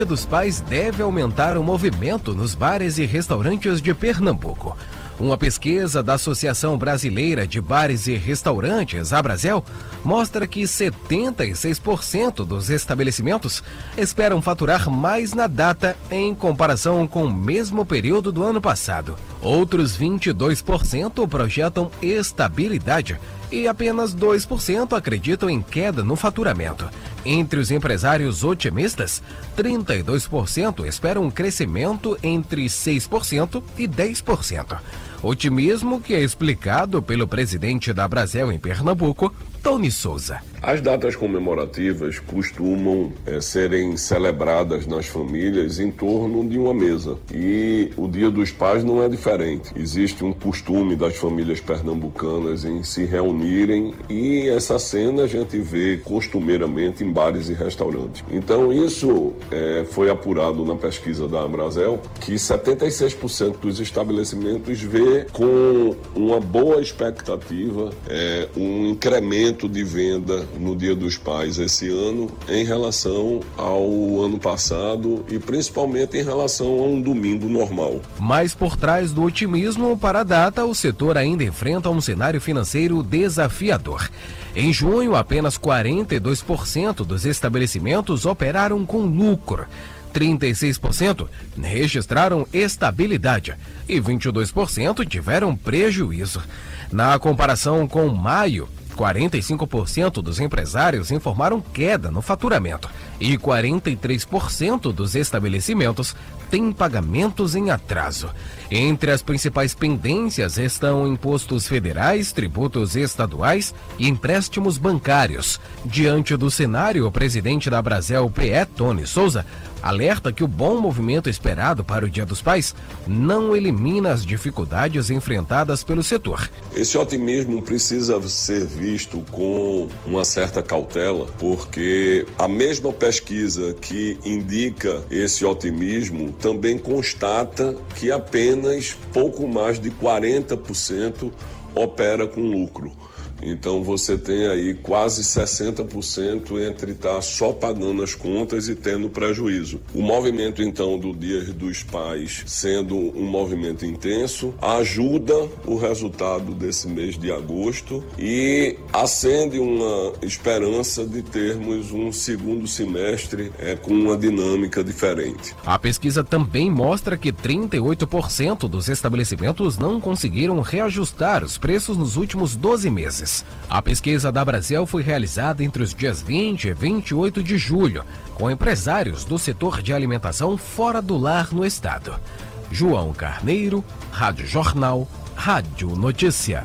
dos Pais deve aumentar o movimento nos bares e restaurantes de Pernambuco. Uma pesquisa da Associação Brasileira de Bares e Restaurantes, Abrazel, mostra que 76% dos estabelecimentos esperam faturar mais na data em comparação com o mesmo período do ano passado. Outros 22% projetam estabilidade e apenas 2% acreditam em queda no faturamento. Entre os empresários otimistas, 32% esperam um crescimento entre 6% e 10%. Otimismo que é explicado pelo presidente da Abrazel em Pernambuco, Tony Souza. As datas comemorativas costumam serem celebradas nas famílias em torno de uma mesa. E o Dia dos Pais não é diferente. Existe um costume das famílias pernambucanas em se reunirem e essa cena a gente vê costumeiramente em bares e restaurantes. Então isso foi apurado na pesquisa da Abrazel, que 76% dos estabelecimentos vê com uma boa expectativa um incremento de venda no Dia dos Pais esse ano em relação ao ano passado e principalmente em relação a um domingo normal. Mas por trás do otimismo para a data, o setor ainda enfrenta um cenário financeiro desafiador. Em junho, apenas 42% dos estabelecimentos operaram com lucro. 36% registraram estabilidade e 22% tiveram prejuízo. Na comparação com maio, 45% dos empresários informaram queda no faturamento e 43% dos estabelecimentos têm pagamentos em atraso. Entre as principais pendências estão impostos federais, tributos estaduais e empréstimos bancários. Diante do cenário, o presidente da Abrazel, PE, Tony Souza, alerta que o bom movimento esperado para o Dia dos Pais não elimina as dificuldades enfrentadas pelo setor. Esse otimismo precisa ser visto com uma certa cautela, porque a mesma pesquisa que indica esse otimismo também constata que apenas pouco mais de 40% opera com lucro. Então você tem aí quase 60% entre estar só pagando as contas e tendo prejuízo. O movimento então do Dia dos Pais, sendo um movimento intenso, ajuda o resultado desse mês de agosto e acende uma esperança de termos um segundo semestre com uma dinâmica diferente. A pesquisa também mostra que 38% dos estabelecimentos não conseguiram reajustar os preços nos últimos 12 meses. A pesquisa da Abrazel foi realizada entre os dias 20 e 28 de julho, com empresários do setor de alimentação fora do lar no estado. João Carneiro, Rádio Jornal, Rádio Notícia.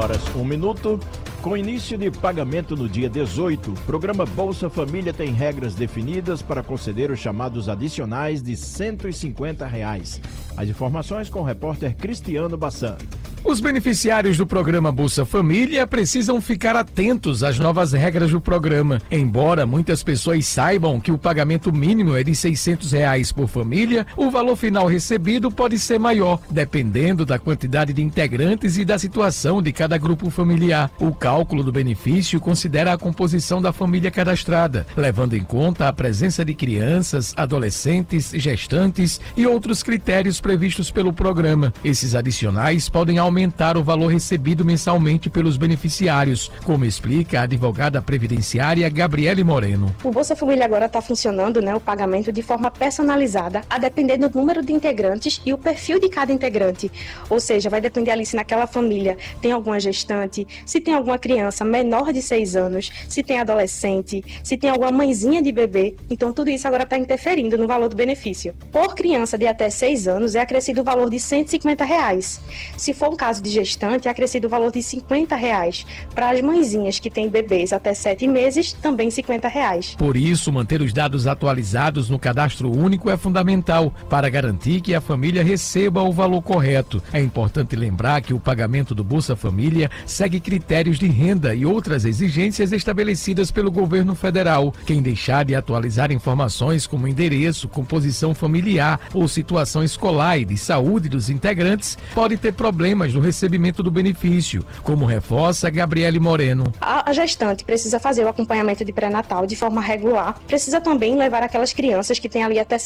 11h01. Com início de pagamento no dia 18, o programa Bolsa Família tem regras definidas para conceder os chamados adicionais de R$ 150. As informações com o repórter Cristiano Bassan. Os beneficiários do programa Bolsa Família precisam ficar atentos às novas regras do programa. Embora muitas pessoas saibam que o pagamento mínimo é de R$ 600 por família, o valor final recebido pode ser maior, dependendo da quantidade de integrantes e da situação de cada grupo familiar. O cálculo do benefício considera a composição da família cadastrada, levando em conta a presença de crianças, adolescentes, gestantes e outros critérios previstos pelo programa. Esses adicionais podem aumentar o valor recebido mensalmente pelos beneficiários, como explica a advogada previdenciária Gabriele Moreno. O Bolsa Família agora está funcionando, o pagamento de forma personalizada, a depender do número de integrantes e o perfil de cada integrante. Ou seja, vai depender ali se naquela família tem alguma gestante, se tem alguma criança menor de 6 anos, se tem adolescente, se tem alguma mãezinha de bebê. Então tudo isso agora está interferindo no valor do benefício. Por criança de até 6 anos é acrescido o valor de R$ 150. Se for um caso de gestante, é acrescido o valor de R$ 50. Para as mãezinhas que têm bebês até 7 meses, também R$ 50. Por isso, manter os dados atualizados no cadastro único é fundamental para garantir que a família receba o valor correto. É importante lembrar que o pagamento do Bolsa Família segue critérios de renda e outras exigências estabelecidas pelo governo federal. Quem deixar de atualizar informações como endereço, composição familiar ou situação escolar e de saúde dos integrantes pode ter problemas no recebimento do benefício, como reforça Gabriele Moreno. A gestante precisa fazer o acompanhamento de pré-natal de forma regular, precisa também levar aquelas crianças que têm ali até